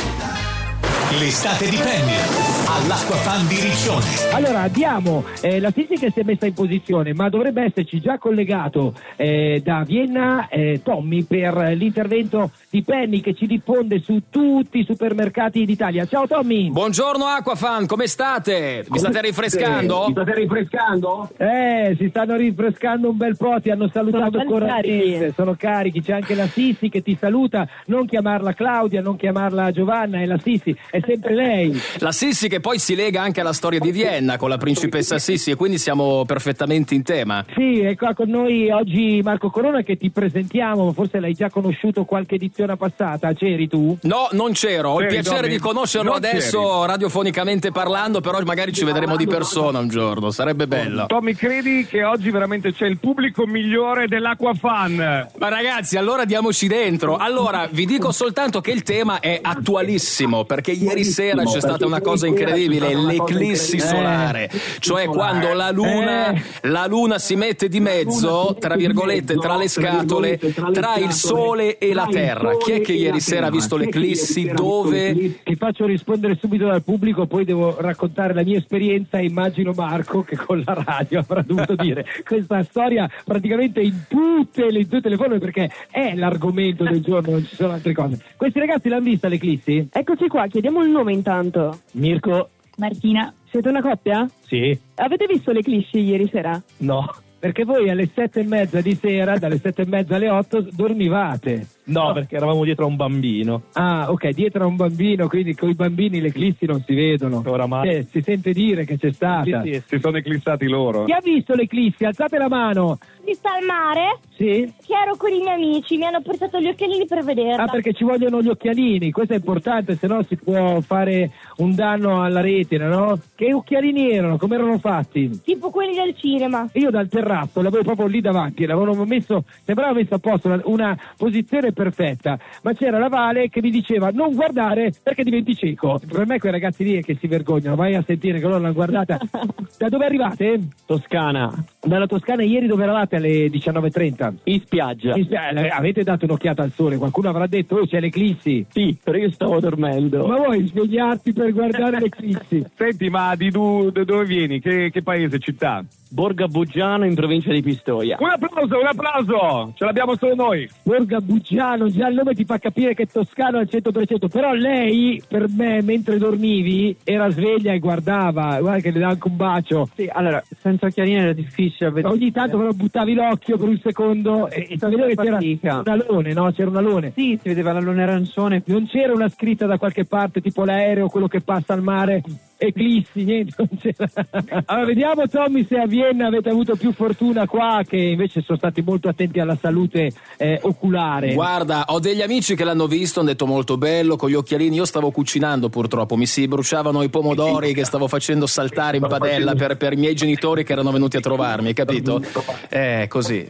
L'estate di Penny all'Acquafan di Riccione. Allora abbiamo la Sissi che si è messa in posizione, ma dovrebbe esserci già collegato da Vienna Tommy per l'intervento di Penny che ci diffonde su tutti i supermercati d'Italia. Ciao Tommy. Buongiorno Acquafan, come state? Vi state rinfrescando? Si stanno rinfrescando un bel po', ti hanno salutato correttamente, sono carichi, c'è anche la Sissi che ti saluta, non chiamarla Claudia, non chiamarla Giovanna, è la Sissi, è sempre lei. La Sissi che poi si lega anche alla storia di Vienna con la principessa Sissi, e quindi siamo perfettamente in tema. Sì, è qua con noi oggi Marco Corona che ti presentiamo, forse l'hai già conosciuto qualche edizione passata, c'eri tu? No, non c'ero, ho il piacere di conoscerlo adesso radiofonicamente parlando, però magari ci vedremo di persona un giorno, sarebbe bello. Tommy, credi che oggi veramente c'è il pubblico migliore dell'Acquafan? Ma ragazzi, allora diamoci dentro. Allora, vi dico soltanto che il tema è attualissimo, perché ieri sera c'è stata una cosa incredibile, l'eclissi solare, cioè quando la luna si mette di mezzo, tra virgolette, tra le scatole, tra il sole e la terra. Chi è che ieri sera ha visto l'eclissi? Dove? Ti faccio rispondere subito dal pubblico, poi devo raccontare la mia esperienza. Immagino Marco che con la radio avrà dovuto dire questa storia praticamente in tutte le forme, perché è l'argomento del giorno, non ci sono altre cose. Questi ragazzi l'hanno vista l'eclissi? Eccoci qua, chiediamo il nome intanto. Mirko. Martina. Siete una coppia? Sì. Avete visto l'eclissi ieri sera? No, perché voi alle 7:30 di sera, dalle 7:30 alle 8 dormivate. No, perché eravamo dietro a un bambino. Ah, ok, dietro a un bambino, quindi con i bambini le eclissi non si vedono. Oramai. Si sente dire che c'è stata. Sì, si sono eclissati loro. Chi ha visto l'eclissi? Alzate la mano. Vista al mare? Sì? Che ero con i miei amici, mi hanno portato gli occhialini per vederla. Ah, perché ci vogliono gli occhialini, questo è importante, se no si può fare un danno alla retina, no? Che occhialini erano? Come erano fatti? Tipo quelli del cinema. Io dal terrazzo l'avevo proprio lì davanti, l'avevano messo, sembrava messo a posto, una posizione perfetta, ma c'era la Vale che mi diceva non guardare perché diventi cieco. Per me quei ragazzi lì è che si vergognano, vai a sentire che loro l'hanno guardata. Da dove arrivate? Toscana. Dalla Toscana. Ieri dove eravate? Alle 19:30. In spiaggia. Avete dato un'occhiata al sole? Qualcuno avrà detto c'è l'eclissi? Sì, però io stavo dormendo. Ma vuoi svegliarti per guardare l'eclissi? Senti, ma di dove vieni? Che paese, città? Borga Buggiano in provincia di Pistoia. Un applauso! Ce l'abbiamo solo noi. Borga Buggiano, già il nome ti fa capire che è toscano al 100%, però lei, per me, mentre dormivi, era sveglia e guardava, guarda che le dà anche un bacio. Sì, allora, senza occhialini era difficile vedere. Ogni tanto però buttavi l'occhio per un secondo e si vedeva che c'era un alone, no? C'era un alone. Sì, si vedeva l'alone arancione. Non c'era una scritta da qualche parte, tipo l'aereo, quello che passa al mare, eclissi, niente, non c'era. Allora vediamo Tommy se a Vienna avete avuto più fortuna qua, che invece sono stati molto attenti alla salute oculare. Guarda, ho degli amici che l'hanno visto, hanno detto molto bello, con gli occhialini. Io stavo cucinando, purtroppo mi si bruciavano i pomodori che stavo facendo saltare in padella per i miei genitori che erano venuti a trovarmi, hai capito? Così.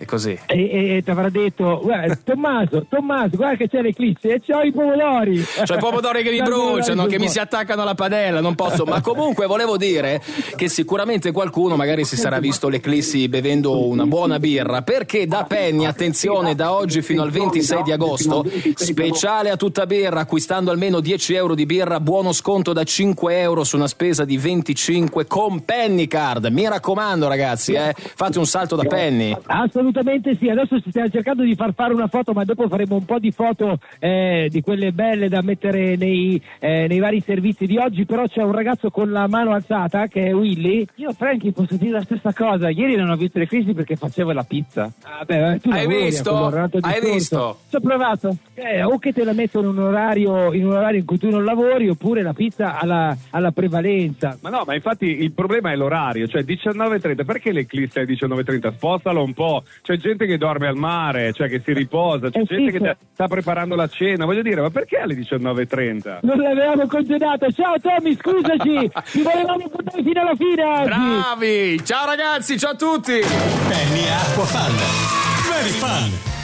E ti avrà detto guarda, Tommaso, guarda che c'è l'eclissi e c'ho i pomodori. C'ho i pomodori che mi bruciano, che mi si attaccano alla padella, non posso. Ma comunque volevo dire che sicuramente qualcuno magari si sarà visto l'eclissi bevendo una buona birra, perché da Penny, attenzione, da oggi fino al 26 di agosto, speciale a tutta birra, acquistando almeno 10 euro di birra, buono sconto da 5 euro su una spesa di 25 con Penny Card. Mi raccomando ragazzi, fate un salto da Penny. Assolutamente sì, adesso si sta cercando di far fare una foto, ma dopo faremo un po' di foto di quelle belle da mettere nei vari servizi di oggi. Però c'è un ragazzo con la mano alzata che è Willy. Io Franky posso dire la stessa cosa, ieri non ho visto le crisi perché facevo la pizza. Tu hai visto? Hai visto? Ci ho provato. O che te la mettono in un orario in cui tu non lavori, oppure la pizza alla prevalenza. Ma no, ma infatti il problema è l'orario, cioè 19:30, perché l'eclissi è 19:30? Spostalo un po', c'è gente che dorme al mare, cioè che si riposa, c'è gente che sta preparando la cena, voglio dire, ma perché alle 19:30? Non l'avevamo congedato. Ciao Tommy, scusaci, ti volevamo portare fino alla fine oggi. Bravi, ciao ragazzi, ciao a tutti. Penny Acquafan, very fun.